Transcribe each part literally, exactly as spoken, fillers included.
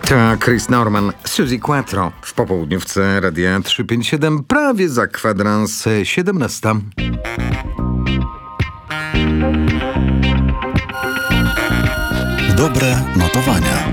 To Chris Norman, Suzy Quattro w popołudniówce Radia trzysta pięćdziesiąt siedem, prawie za kwadrans siedemnasta. Dobre notowania.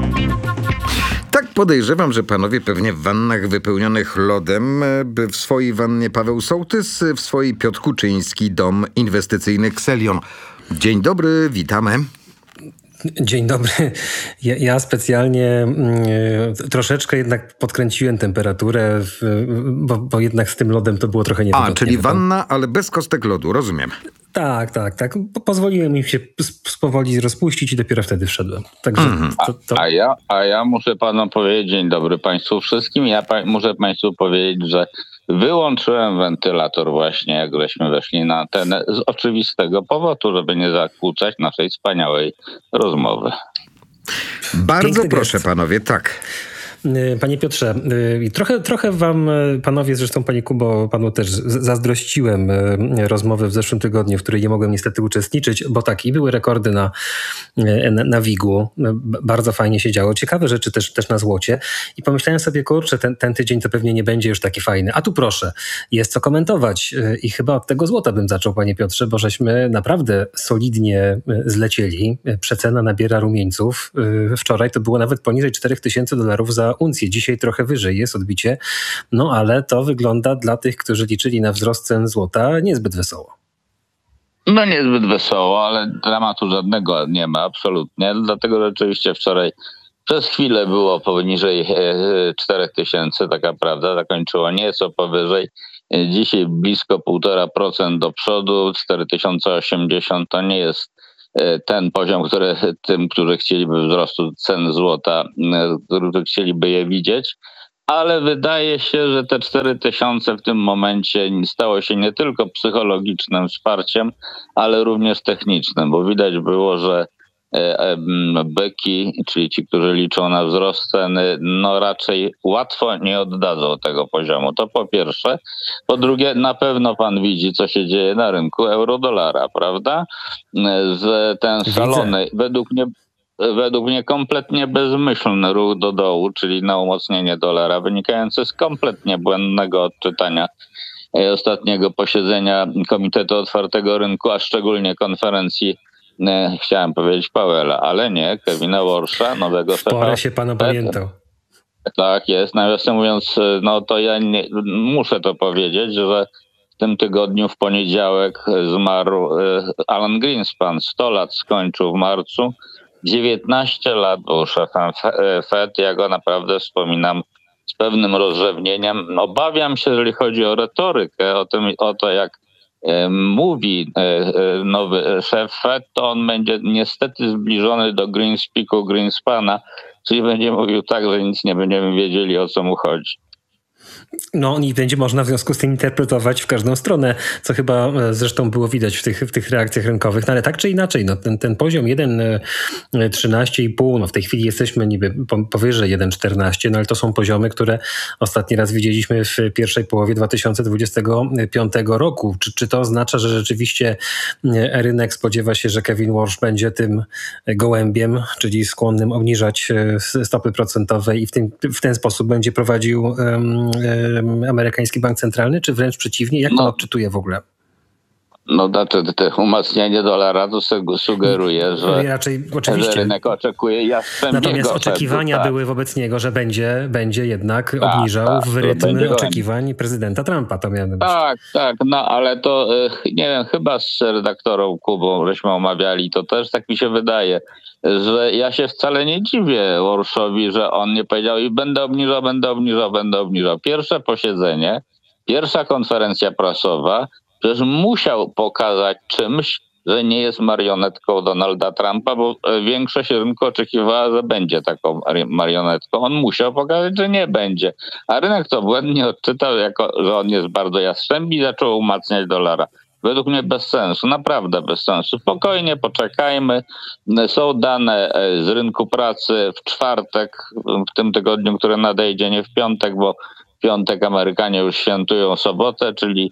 Tak podejrzewam, że panowie pewnie w wannach wypełnionych lodem, by w swojej wannie Paweł Sołtys, w swojej Piotr Kuczyński, dom inwestycyjny Xelion. Dzień dobry, witamy. Dzień dobry. Ja, ja specjalnie y, troszeczkę jednak podkręciłem temperaturę, w, bo, bo jednak z tym lodem to było trochę niewygodnie. A, czyli wanna, ale bez kostek lodu, rozumiem. Tak, tak, tak. Pozwoliłem im się powoli rozpuścić i dopiero wtedy wszedłem. Także mm. to, to... A, ja, a ja muszę panom powiedzieć, dzień dobry państwu wszystkim, ja pa, muszę państwu powiedzieć, że wyłączyłem wentylator właśnie, jak żeśmy weszli na antenę, z oczywistego powodu, żeby nie zakłócać naszej wspaniałej rozmowy. Bardzo Piękny proszę gest. panowie, tak. Panie Piotrze, trochę, trochę wam, panowie, zresztą panie Kubo, panu też zazdrościłem rozmowy w zeszłym tygodniu, w której nie mogłem niestety uczestniczyć, bo tak, i były rekordy na, na, na WIG-u, bardzo fajnie się działo, ciekawe rzeczy też, też na złocie i pomyślałem sobie, kurczę, ten, ten tydzień to pewnie nie będzie już taki fajny, a tu proszę, jest co komentować i chyba od tego złota bym zaczął, panie Piotrze, bo żeśmy naprawdę solidnie zlecieli, przecena nabiera rumieńców, wczoraj to było nawet poniżej cztery tysiące dolarów za uncję. Dzisiaj trochę wyżej jest odbicie, no ale to wygląda dla tych, którzy liczyli na wzrost cen złota niezbyt wesoło. No niezbyt wesoło, ale dramatu żadnego nie ma, absolutnie. Dlatego rzeczywiście wczoraj przez chwilę było poniżej cztery tysiące, taka prawda, zakończyło nieco powyżej. Dzisiaj blisko półtora procent do przodu, cztery tysiące osiemdziesiąt to nie jest ten poziom, który tym, którzy chcieliby wzrostu cen złota, którzy chcieliby je widzieć, ale wydaje się, że te cztery tysiące w tym momencie stało się nie tylko psychologicznym wsparciem, ale również technicznym, bo widać było, że byki, czyli ci, którzy liczą na wzrost ceny, no raczej łatwo nie oddadzą tego poziomu. To po pierwsze. Po drugie, na pewno pan widzi, co się dzieje na rynku euro-dolara, prawda? Z ten szalony, według mnie, według mnie kompletnie bezmyślny ruch do dołu, czyli na umocnienie dolara, wynikający z kompletnie błędnego odczytania ostatniego posiedzenia Komitetu Otwartego Rynku, a szczególnie konferencji, chciałem powiedzieć Powella, ale nie, Kevina Warsha, nowego szefa. Porę się pan opamiętał. Tak jest. Nawiasem mówiąc, no to ja nie, muszę to powiedzieć, że w tym tygodniu w poniedziałek zmarł Alan Greenspan. sto lat skończył w marcu. dziewiętnaście lat był szefem Fed. Ja go naprawdę wspominam z pewnym rozrzewnieniem. Obawiam się, jeżeli chodzi o retorykę, o, tym, o to, jak mówi nowy szef Fed, to on będzie niestety zbliżony do Greenspeaku Greenspana, czyli będzie mówił tak, że nic nie będziemy wiedzieli, o co mu chodzi. No i będzie można w związku z tym interpretować w każdą stronę, co chyba zresztą było widać w tych, w tych reakcjach rynkowych. No ale tak czy inaczej, no ten, ten poziom jeden przecinek trzynaście i pół, no w tej chwili jesteśmy niby powyżej jeden przecinek czternaście, no ale to są poziomy, które ostatni raz widzieliśmy w pierwszej połowie dwa tysiące dwudziestego piątego roku. Czy, czy to oznacza, że rzeczywiście rynek spodziewa się, że Kevin Warsh będzie tym gołębiem, czyli skłonnym obniżać stopy procentowe i w, tym, w ten sposób będzie prowadził um, amerykański bank centralny, czy wręcz przeciwnie? Jak no, on odczytuje w ogóle? No znaczy te umacnianie dolara to sugeruje, że, raczej, oczywiście. że rynek oczekuje jastrzębiego. Natomiast oczekiwania tak. były wobec niego, że będzie, będzie jednak tak, obniżał tak, w rytm oczekiwań prezydenta Trumpa. To miałem tak, tak, no ale to nie wiem, chyba z redaktorą Kubą żeśmy omawiali, to też tak mi się wydaje, że ja się wcale nie dziwię Warshowi, że on nie powiedział i będę obniżał, będę obniżał, będę obniżał. Pierwsze posiedzenie, pierwsza konferencja prasowa, przecież musiał pokazać czymś, że nie jest marionetką Donalda Trumpa, bo większość rynku oczekiwała, że będzie taką marionetką. On musiał pokazać, że nie będzie. A rynek to błędnie odczytał, jako, że on jest bardzo jastrzębi i zaczął umacniać dolara. Według mnie bez sensu, naprawdę bez sensu. Spokojnie poczekajmy. Są dane z rynku pracy w czwartek, w tym tygodniu, które nadejdzie, nie w piątek, bo w piątek Amerykanie już świętują sobotę, czyli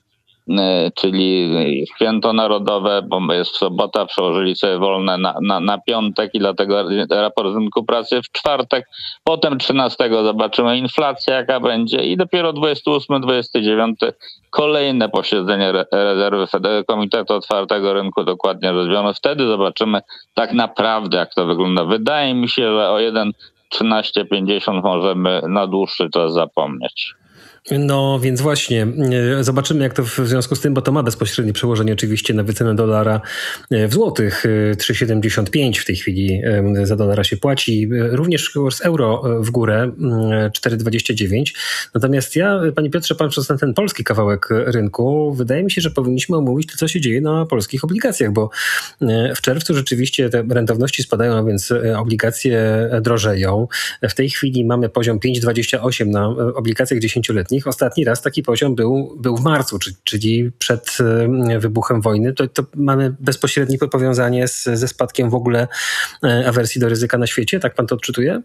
czyli święto narodowe, bo jest w sobota, przełożyli sobie wolne na, na, na piątek i dlatego raport rynku pracy w czwartek. Potem trzynastego zobaczymy inflację, jaka będzie i dopiero dwudziestego ósmego dwudziestego dziewiątego kolejne posiedzenie re- rezerwy Komitetu Otwartego Rynku dokładnie rozwiązane. Wtedy zobaczymy tak naprawdę, jak to wygląda. Wydaje mi się, że o jeden trzynaście pięćdziesiąt możemy na dłuższy czas zapomnieć. No więc właśnie, e, zobaczymy jak to w związku z tym, bo to ma bezpośrednie przełożenie oczywiście na wycenę dolara e, w złotych. E, trzy siedemdziesiąt pięć w tej chwili e, za dolara się płaci. E, Również kurs euro e, w górę e, cztery dwadzieścia dziewięć. Natomiast ja, Panie Piotrze, patrząc na ten polski kawałek rynku, wydaje mi się, że powinniśmy omówić to, co się dzieje na polskich obligacjach, bo e, w czerwcu rzeczywiście te rentowności spadają, a więc e, obligacje drożeją. W tej chwili mamy poziom pięć dwadzieścia osiem na e, obligacjach dziesięcioletnich. Ostatni raz taki poziom był, był w marcu, czyli przed e, wybuchem wojny. To, to mamy bezpośrednie powiązanie z, ze spadkiem w ogóle e, awersji do ryzyka na świecie. Tak pan to odczytuje?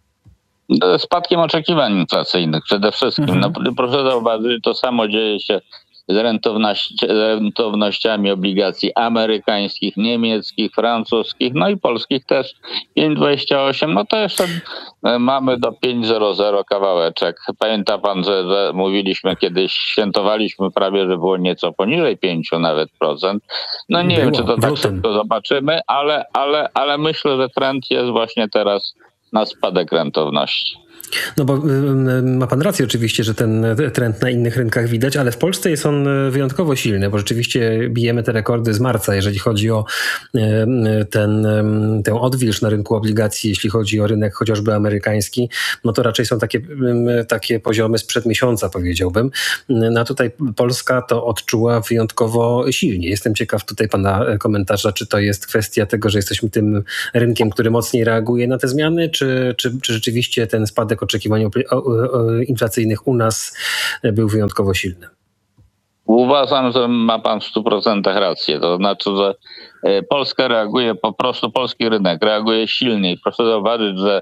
Spadkiem oczekiwań inflacyjnych przede wszystkim. Mhm. No, proszę zauważyć, to samo dzieje się z rentowności, rentownościami obligacji amerykańskich, niemieckich, francuskich, no i polskich też pięć dwadzieścia osiem. No to jeszcze mamy do pięć zero zero kawałeczek. Pamięta pan, że, że mówiliśmy kiedyś, świętowaliśmy prawie, że było nieco poniżej pięć nawet procent. No nie Było, wiem, czy to tak wrótem. szybko zobaczymy, ale, ale, ale myślę, że trend jest właśnie teraz na spadek rentowności. No bo y, ma pan rację oczywiście, że ten trend na innych rynkach widać, ale w Polsce jest on wyjątkowo silny, bo rzeczywiście bijemy te rekordy z marca, jeżeli chodzi o y, ten, y, tę odwilż na rynku obligacji, jeśli chodzi o rynek chociażby amerykański, no to raczej są takie, y, takie poziomy sprzed miesiąca, powiedziałbym. No a tutaj Polska to odczuła wyjątkowo silnie. Jestem ciekaw tutaj pana komentarza, czy to jest kwestia tego, że jesteśmy tym rynkiem, który mocniej reaguje na te zmiany, czy, czy, czy rzeczywiście ten spadek oczekiwań inflacyjnych u nas był wyjątkowo silny? Uważam, że ma pan w stu procentach rację. To znaczy, że Polska reaguje, po prostu polski rynek reaguje silniej. Proszę zauważyć, że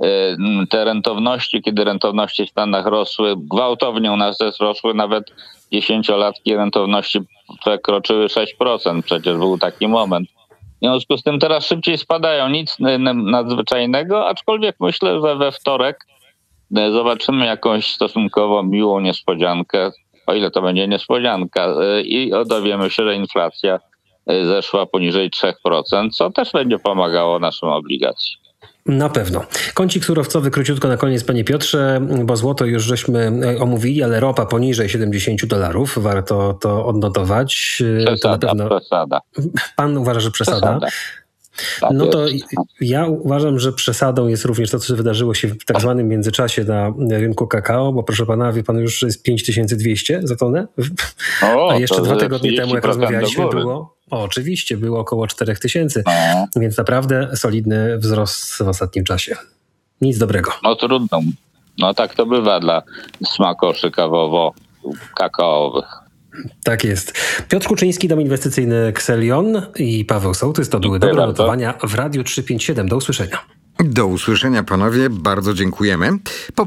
te rentowności, kiedy rentowności w Stanach rosły, gwałtownie u nas też rosły, nawet dziesięciolatki rentowności przekroczyły sześć procent. Przecież był taki moment. W związku z tym teraz szybciej spadają. Nic nadzwyczajnego, aczkolwiek myślę, że we wtorek zobaczymy jakąś stosunkowo miłą niespodziankę, o ile to będzie niespodzianka, i dowiemy się, że inflacja zeszła poniżej trzy procent, co też będzie pomagało naszym obligacjom. Na pewno. Kącik surowcowy króciutko na koniec, panie Piotrze, bo złoto już żeśmy omówili, ale ropa poniżej siedemdziesiąt dolarów, warto to odnotować. Przesada, to na pewno... przesada. Pan uważa, że przesada? Przesada. Tak No to jest. ja uważam, że przesadą jest również to, co wydarzyło się w tak zwanym międzyczasie na rynku kakao, bo proszę pana, wie pan, już jest pięć tysięcy dwieście za tonę, O, a jeszcze to dwa że tygodnie temu, jak trzydzieści procent rozmawialiśmy, do góry. było, o, oczywiście, było około cztery tysiące, No, więc naprawdę solidny wzrost w ostatnim czasie. Nic dobrego. no trudno. No tak to bywa dla smakoszy kawowo-kakaowych. Tak jest. Piotr Kuczyński, dom inwestycyjny Xelion i Paweł Sołtys to były Dziękuję dobre bardzo. notowania w Radiu trzysta pięćdziesiąt siedem. Do usłyszenia. Do usłyszenia, panowie, bardzo dziękujemy.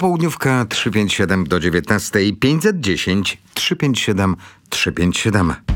Popołudniówka trzysta pięćdziesiąt siedem do dziewiętnastej, pięćset dziesięć trzysta pięćdziesiąt siedem trzysta pięćdziesiąt siedem.